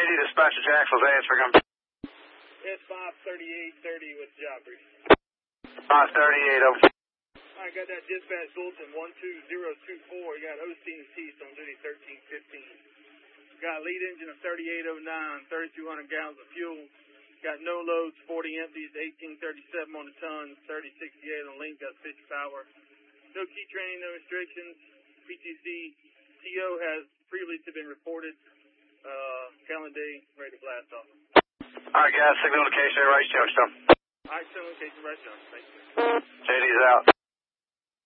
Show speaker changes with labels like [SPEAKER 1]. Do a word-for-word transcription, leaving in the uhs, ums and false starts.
[SPEAKER 1] D dispatcher Jacksonville's answering. I'm
[SPEAKER 2] It's five thirty-eight thirty with the job brief.
[SPEAKER 1] five thirty-eight, over.
[SPEAKER 2] I got that dispatch bulletin one two zero two four. You got Osteen East on duty thirteen fifteen. Got lead engine of thirty-eight oh nine, thirty-two hundred gallons of fuel. Got no loads, forty empties, eighteen thirty-seven on the ton, thirty sixty-eight on link, got fifty power. No key training, no restrictions. P T C T O has previously been reported. Uh, calendar day, ready to blast off.
[SPEAKER 1] Alright guys, signal location, right, Johnstone.
[SPEAKER 2] Alright, signal location, right, John. Thank you.
[SPEAKER 1] J D's out.